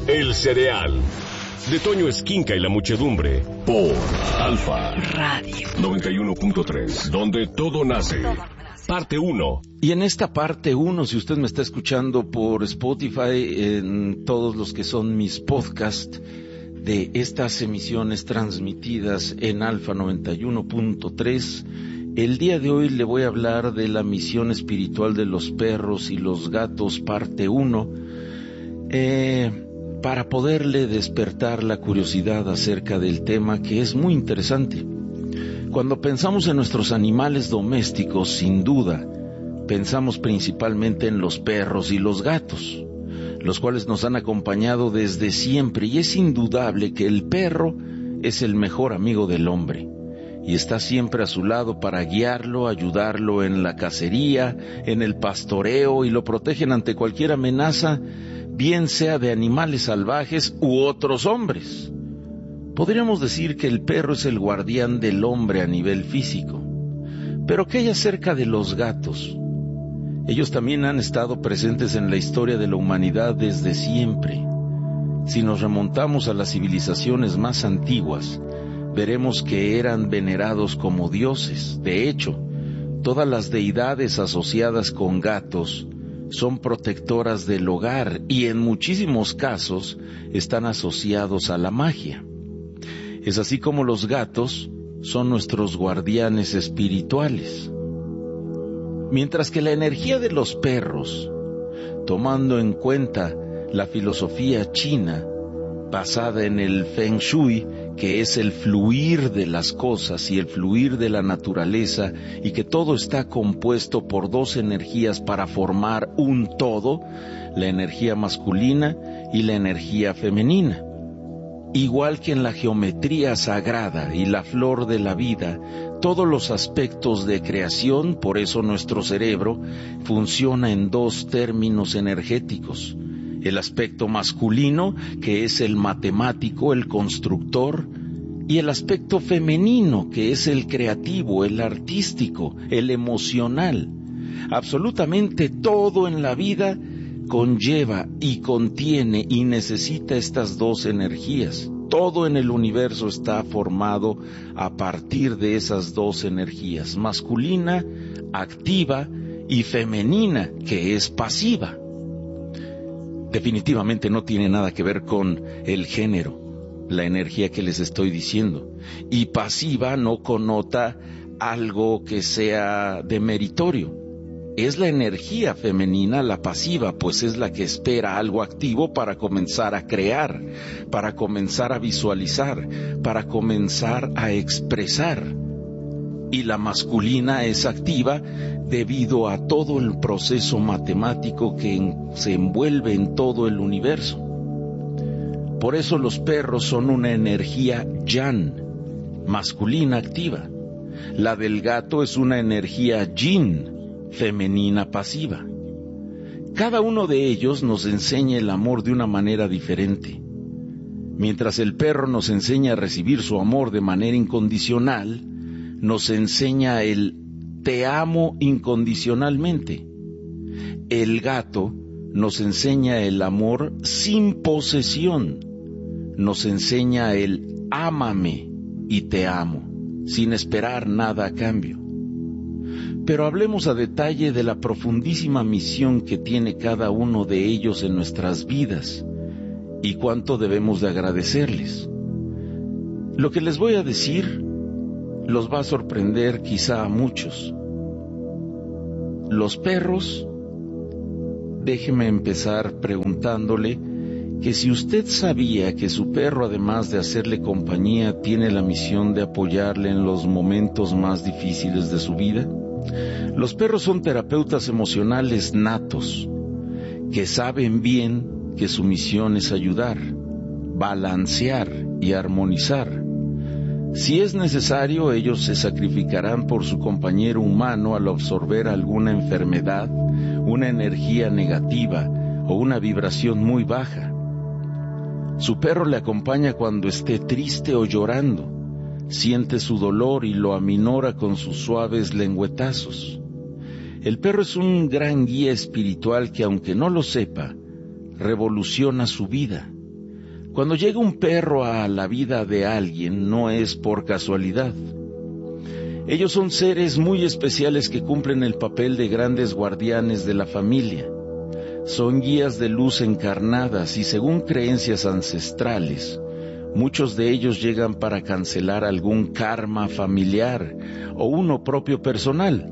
El cereal. De Toño Esquinca y la muchedumbre. Por Alfa Radio 91.3. Donde todo nace. Parte 1. Y en esta parte 1, si usted me está escuchando por Spotify, en todos los que son mis podcasts de estas emisiones transmitidas en Alfa 91.3, el día de hoy le voy a hablar de la misión espiritual de los perros y los gatos, parte 1, para poderle despertar la curiosidad acerca del tema, que es muy interesante. Cuando pensamos en nuestros animales domésticos, sin duda, pensamos principalmente en los perros y los gatos, los cuales nos han acompañado desde siempre, y es indudable que el perro es el mejor amigo del hombre, y está siempre a su lado para guiarlo, ayudarlo en la cacería, en el pastoreo, y lo protegen ante cualquier amenaza, bien sea de animales salvajes u otros hombres. Podríamos decir que el perro es el guardián del hombre a nivel físico. Pero ¿qué hay acerca de los gatos? Ellos también han estado presentes en la historia de la humanidad desde siempre. Si nos remontamos a las civilizaciones más antiguas, veremos que eran venerados como dioses. De hecho, todas las deidades asociadas con gatos son protectoras del hogar y en muchísimos casos están asociados a la magia. Es así como los gatos son nuestros guardianes espirituales. Mientras que la energía de los perros, tomando en cuenta la filosofía china basada en el Feng Shui, que es el fluir de las cosas y el fluir de la naturaleza, y que todo está compuesto por dos energías para formar un todo, la energía masculina y la energía femenina. Igual que en la geometría sagrada y la flor de la vida, todos los aspectos de creación, por eso nuestro cerebro funciona en dos términos energéticos. El aspecto masculino, que es el matemático, el constructor, y el aspecto femenino, que es el creativo, el artístico, el emocional. Absolutamente todo en la vida conlleva y contiene y necesita estas dos energías. Todo en el universo está formado a partir de esas dos energías, masculina, activa, y femenina, que es pasiva. Definitivamente no tiene nada que ver con el género, la energía que les estoy diciendo. Y pasiva no connota algo que sea demeritorio. Es la energía femenina, la pasiva, pues es la que espera algo activo para comenzar a crear, para comenzar a visualizar, para comenzar a expresar. Y la masculina es activa debido a todo el proceso matemático que se envuelve en todo el universo. Por eso los perros son una energía yang, masculina activa. La del gato es una energía yin, femenina pasiva. Cada uno de ellos nos enseña el amor de una manera diferente. Mientras el perro nos enseña a recibir su amor de manera incondicional, nos enseña el te amo incondicionalmente. El gato nos enseña el amor sin posesión. Nos enseña el ámame y te amo, sin esperar nada a cambio. Pero hablemos a detalle de la profundísima misión que tiene cada uno de ellos en nuestras vidas y cuánto debemos de agradecerles. Lo que les voy a decir los va a sorprender quizá a muchos. Los perros, déjeme empezar preguntándole que si usted sabía que su perro, además de hacerle compañía, tiene la misión de apoyarle en los momentos más difíciles de su vida. Los perros son terapeutas emocionales natos, que saben bien que su misión es ayudar, balancear y armonizar. Si es necesario, ellos se sacrificarán por su compañero humano al absorber alguna enfermedad, una energía negativa o una vibración muy baja. Su perro le acompaña cuando esté triste o llorando. Siente su dolor y lo aminora con sus suaves lengüetazos. El perro es un gran guía espiritual que, aunque no lo sepa, revoluciona su vida. Cuando llega un perro a la vida de alguien, no es por casualidad. Ellos son seres muy especiales que cumplen el papel de grandes guardianes de la familia. Son guías de luz encarnadas y, según creencias ancestrales, muchos de ellos llegan para cancelar algún karma familiar o uno propio personal.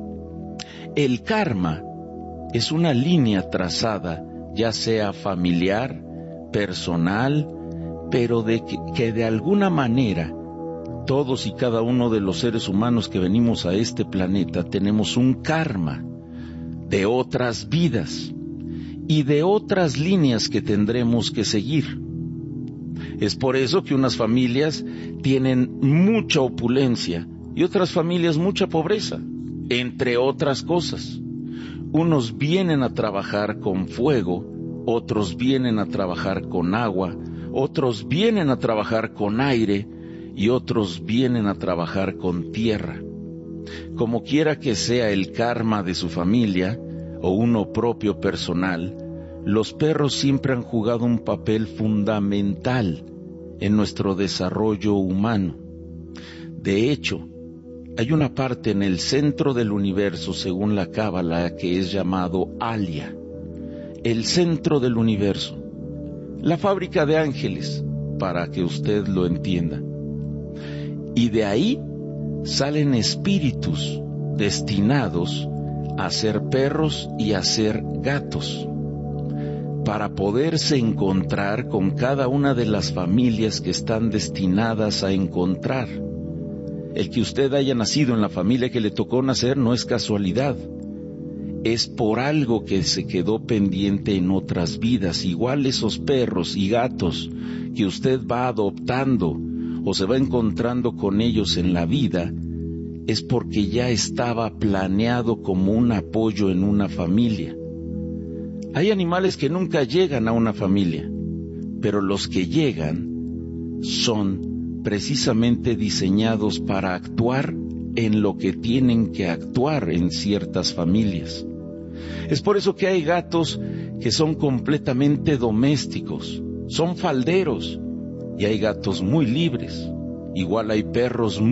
El karma es una línea trazada, ya sea familiar, personal, pero que de alguna manera todos y cada uno de los seres humanos que venimos a este planeta tenemos un karma de otras vidas y de otras líneas que tendremos que seguir. Es por eso que unas familias tienen mucha opulencia y otras familias mucha pobreza, entre otras cosas. Unos vienen a trabajar con fuego, otros vienen a trabajar con agua, otros vienen a trabajar con aire y otros vienen a trabajar con tierra. Como quiera que sea el karma de su familia o uno propio personal, los perros siempre han jugado un papel fundamental en nuestro desarrollo humano. De hecho, hay una parte en el centro del universo, según la Cábala, que es llamado Alia, el centro del universo, la fábrica de ángeles, para que usted lo entienda. Y de ahí salen espíritus destinados a ser perros y a ser gatos, para poderse encontrar con cada una de las familias que están destinadas a encontrar. El que usted haya nacido en la familia que le tocó nacer no es casualidad, es por algo que se quedó pendiente en otras vidas. Igual esos perros y gatos que usted va adoptando o se va encontrando con ellos en la vida, es porque ya estaba planeado como un apoyo en una familia. Hay animales que nunca llegan a una familia, pero los que llegan son precisamente diseñados para actuar en lo que tienen que actuar en ciertas familias. Es por eso que hay gatos que son completamente domésticos, son falderos, y hay gatos muy libres. Igual hay perros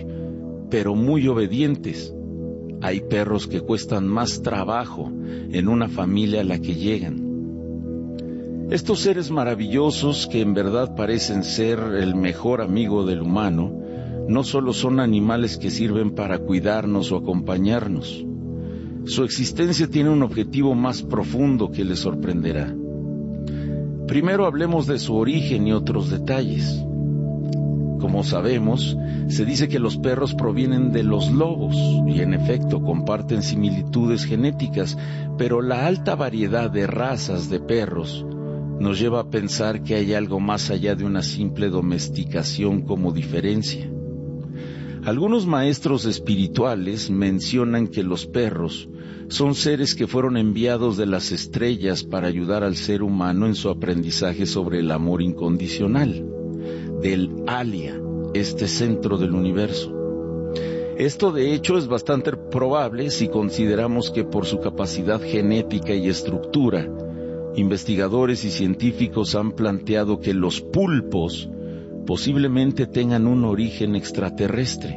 pero muy obedientes. Hay perros que cuestan más trabajo en una familia a la que llegan. Estos seres maravillosos, que en verdad parecen ser el mejor amigo del humano, no solo son animales que sirven para cuidarnos o acompañarnos. Su existencia tiene un objetivo más profundo que les sorprenderá. Primero hablemos de su origen y otros detalles. Como sabemos, se dice que los perros provienen de los lobos, y en efecto comparten similitudes genéticas, pero la alta variedad de razas de perros nos lleva a pensar que hay algo más allá de una simple domesticación como diferencia. Algunos maestros espirituales mencionan que los perros son seres que fueron enviados de las estrellas para ayudar al ser humano en su aprendizaje sobre el amor incondicional, del Alia, este centro del universo. Esto de hecho es bastante probable si consideramos que por su capacidad genética y estructura, investigadores y científicos han planteado que los pulpos posiblemente tengan un origen extraterrestre.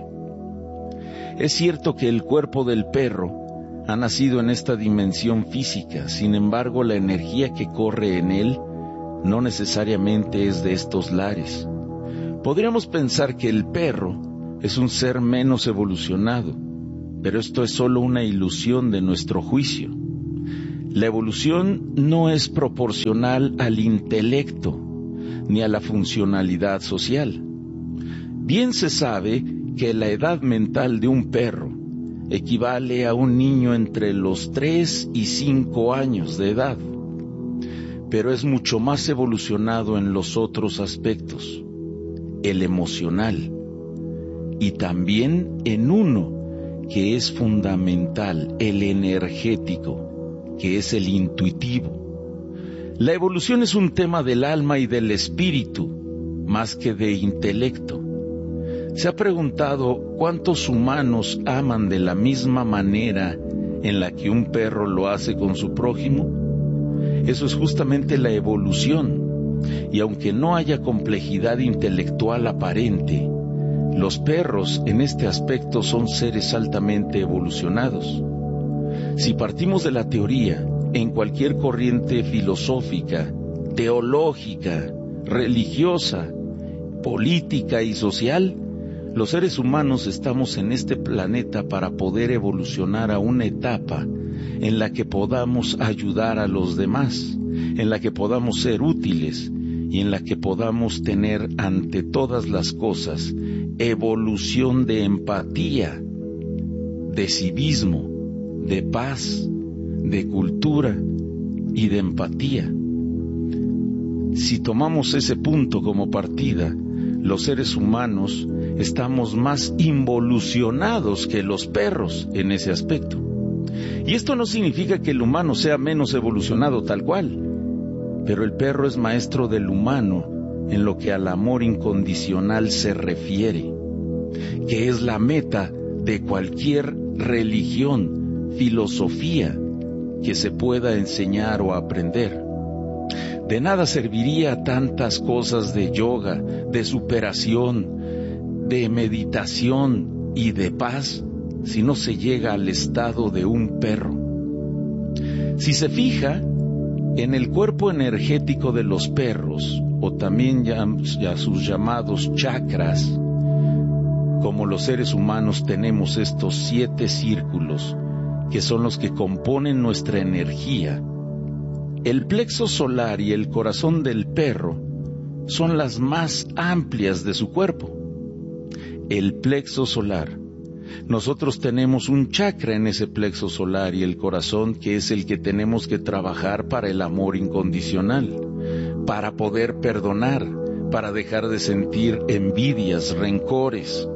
Es cierto que el cuerpo del perro ha nacido en esta dimensión física, sin embargo la energía que corre en él no necesariamente es de estos lares. Podríamos pensar que el perro es un ser menos evolucionado, pero esto es solo una ilusión de nuestro juicio. La evolución no es proporcional al intelecto ni a la funcionalidad social. Bien se sabe que la edad mental de un perro equivale a un niño entre los 3 y 5 años de edad, pero es mucho más evolucionado en los otros aspectos, el emocional, y también en uno que es fundamental, el energético, que es el intuitivo. La evolución es un tema del alma y del espíritu, más que de intelecto. ¿Se ha preguntado cuántos humanos aman de la misma manera en la que un perro lo hace con su prójimo? Eso es justamente la evolución. Y aunque no haya complejidad intelectual aparente, los perros en este aspecto son seres altamente evolucionados. Si partimos de la teoría, en cualquier corriente filosófica, teológica, religiosa, política y social, los seres humanos estamos en este planeta para poder evolucionar a una etapa en la que podamos ayudar a los demás, en la que podamos ser útiles y en la que podamos tener ante todas las cosas evolución de empatía, de civismo, de paz, de cultura y de empatía. Si tomamos ese punto como partida, los seres humanos estamos más involucionados que los perros en ese aspecto. Y esto no significa que el humano sea menos evolucionado tal cual, pero el perro es maestro del humano en lo que al amor incondicional se refiere, que es la meta de cualquier religión, filosofía que se pueda enseñar o aprender. De nada serviría tantas cosas de yoga, de superación, de meditación y de paz si no se llega al estado de un perro. Si se fija en el cuerpo energético de los perros, o también ya sus llamados chakras, como los seres humanos tenemos estos 7 círculos que son los que componen nuestra energía, el plexo solar y el corazón del perro son las más amplias de su cuerpo. El plexo solar. Nosotros tenemos un chakra en ese plexo solar y el corazón, que es el que tenemos que trabajar para el amor incondicional, para poder perdonar, para dejar de sentir envidias, rencores.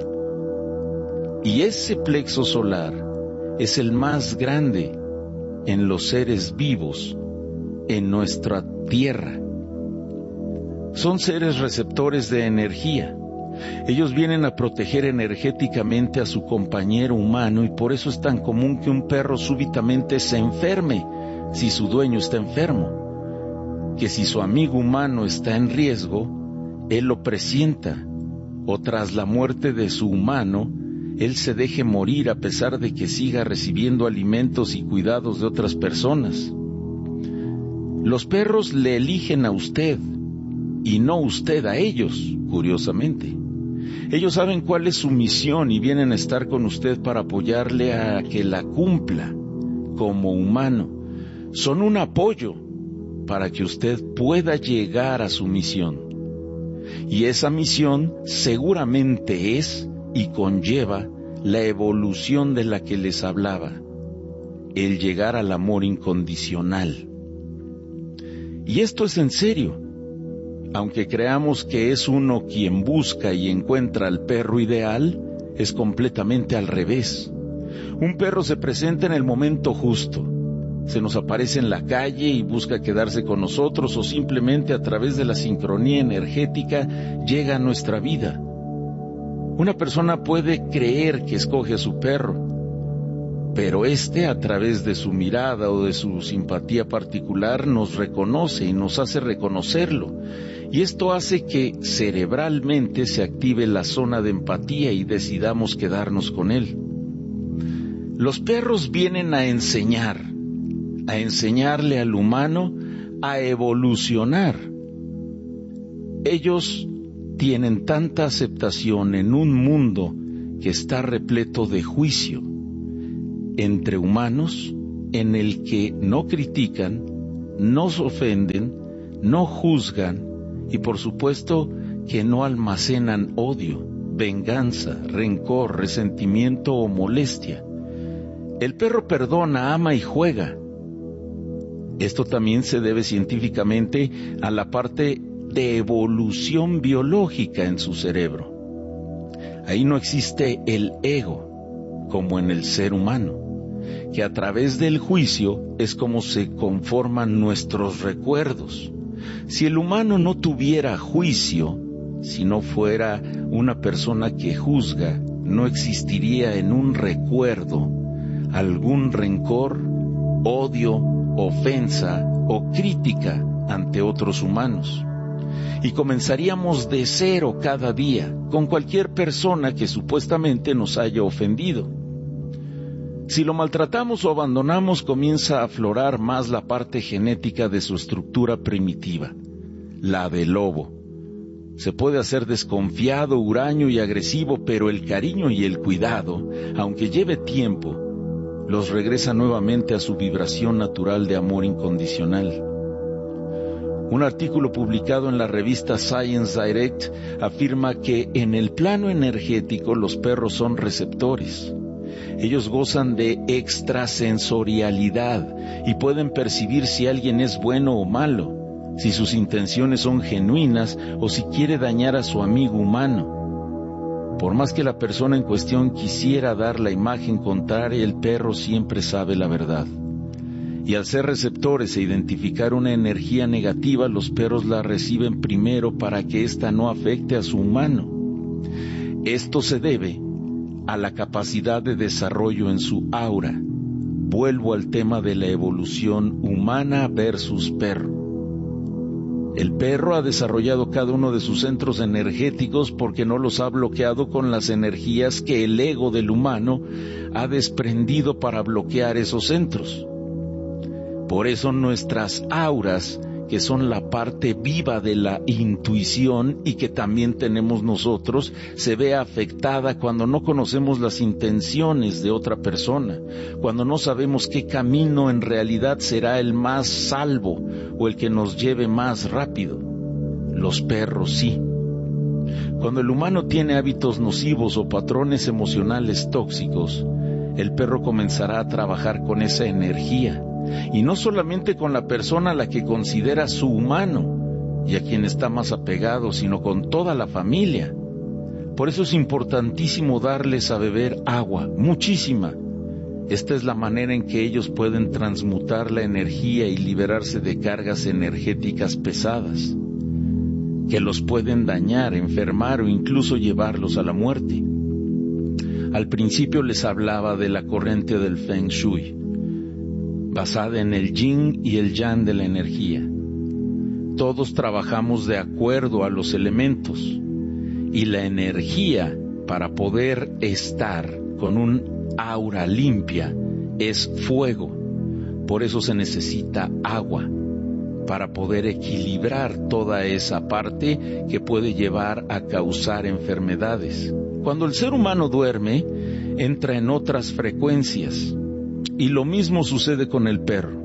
Y ese plexo solar es el más grande en los seres vivos en nuestra tierra. Son seres receptores de energía. Ellos vienen a proteger energéticamente a su compañero humano y por eso es tan común que un perro súbitamente se enferme si su dueño está enfermo, que si su amigo humano está en riesgo, él lo presienta, o tras la muerte de su humano, él se deje morir a pesar de que siga recibiendo alimentos y cuidados de otras personas. Los perros le eligen a usted y no usted a ellos, curiosamente. Ellos saben cuál es su misión y vienen a estar con usted para apoyarle a que la cumpla como humano. Son un apoyo para que usted pueda llegar a su misión. Y esa misión seguramente es y conlleva la evolución de la que les hablaba, el llegar al amor incondicional. Y esto es en serio. Aunque creamos que es uno quien busca y encuentra al perro ideal, es completamente al revés. Un perro se presenta en el momento justo, se nos aparece en la calle y busca quedarse con nosotros, o simplemente a través de la sincronía energética llega a nuestra vida. Una persona puede creer que escoge a su perro, pero a través de su mirada o de su simpatía particular, nos reconoce y nos hace reconocerlo. Y esto hace que cerebralmente se active la zona de empatía y decidamos quedarnos con él. Los perros vienen a enseñarle al humano a evolucionar. Ellos tienen tanta aceptación en un mundo que está repleto de juicio entre humanos, en el que no critican, no ofenden, no juzgan y por supuesto que no almacenan odio, venganza, rencor, resentimiento o molestia. El perro perdona, ama y juega. Esto también se debe científicamente a la parte de evolución biológica en su cerebro. Ahí no existe el ego, como en el ser humano, que a través del juicio es como se conforman nuestros recuerdos. Si el humano no tuviera juicio, si no fuera una persona que juzga, no existiría en un recuerdo algún rencor, odio, ofensa o crítica ante otros humanos. Y comenzaríamos de cero cada día con cualquier persona que supuestamente nos haya ofendido. Si lo maltratamos o abandonamos, comienza a aflorar más la parte genética de su estructura primitiva, la del lobo. Se puede hacer desconfiado, huraño y agresivo, pero el cariño y el cuidado, aunque lleve tiempo, los regresa nuevamente a su vibración natural de amor incondicional. Un artículo publicado en la revista Science Direct afirma que en el plano energético los perros son receptores. Ellos gozan de extrasensorialidad y pueden percibir si alguien es bueno o malo, si sus intenciones son genuinas o si quiere dañar a su amigo humano. Por más que la persona en cuestión quisiera dar la imagen contraria, el perro siempre sabe la verdad. Y al ser receptores e identificar una energía negativa, los perros la reciben primero para que ésta no afecte a su humano. Esto se debe a la capacidad de desarrollo en su aura. Vuelvo al tema de la evolución humana versus perro. El perro ha desarrollado cada uno de sus centros energéticos porque no los ha bloqueado con las energías que el ego del humano ha desprendido para bloquear esos centros. Por eso nuestras auras, que son la parte viva de la intuición y que también tenemos nosotros, se ve afectada cuando no conocemos las intenciones de otra persona, cuando no sabemos qué camino en realidad será el más salvo o el que nos lleve más rápido. Los perros sí. Cuando el humano tiene hábitos nocivos o patrones emocionales tóxicos, el perro comenzará a trabajar con esa energía. Y no solamente con la persona a la que considera su humano y a quien está más apegado, sino con toda la familia. Por eso es importantísimo darles a beber agua, muchísima. Esta es la manera en que ellos pueden transmutar la energía y liberarse de cargas energéticas pesadas, que los pueden dañar, enfermar o incluso llevarlos a la muerte. Al principio les hablaba de la corriente del Feng Shui, basada en el yin y el yang de la energía. Todos trabajamos de acuerdo a los elementos y la energía para poder estar con un aura limpia es fuego. Por eso se necesita agua para poder equilibrar toda esa parte que puede llevar a causar enfermedades. Cuando el ser humano duerme, entra en otras frecuencias. Y lo mismo sucede con el perro.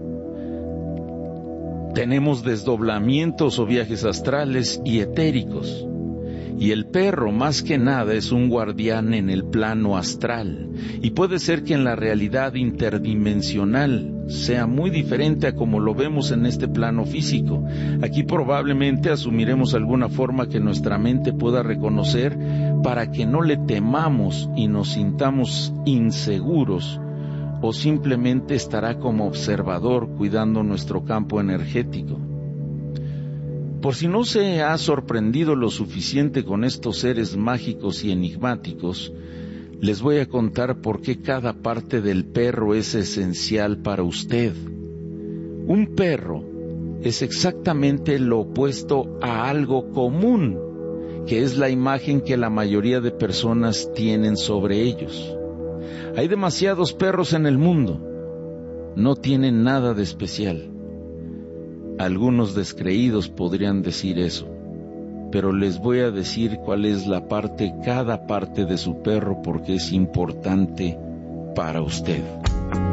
Tenemos desdoblamientos o viajes astrales y etéricos. Y el perro, más que nada, es un guardián en el plano astral. Y puede ser que en la realidad interdimensional sea muy diferente a como lo vemos en este plano físico. Aquí probablemente asumiremos alguna forma que nuestra mente pueda reconocer para que no le temamos y nos sintamos inseguros, o simplemente estará como observador cuidando nuestro campo energético. Por si no se ha sorprendido lo suficiente con estos seres mágicos y enigmáticos, les voy a contar por qué cada parte del perro es esencial para usted. Un perro es exactamente lo opuesto a algo común, que es la imagen que la mayoría de personas tienen sobre ellos. Hay demasiados perros en el mundo. No tienen nada de especial. Algunos descreídos podrían decir eso, pero les voy a decir cuál es cada parte de su perro, porque es importante para usted.